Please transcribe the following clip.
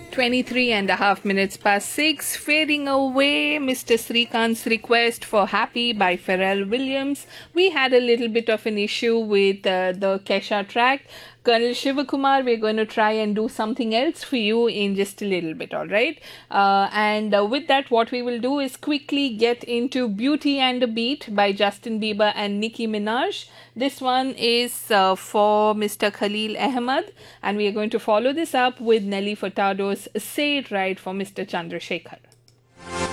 23 and a half minutes past 6, fading away. Mr. Srikant's request for Happy by Pharrell Williams. We had a little bit of an issue with the Kesha track. Colonel Shivakumar, we're going to try and do something else for you in just a little bit, all right? With that, what we will do is quickly get into Beauty and a Beat by Justin Bieber and Nicki Minaj. This one is for Mr. Khalil Ahmed, and we are going to follow this up with Nelly Furtado's Say It Right for Mr. Chandrasekhar.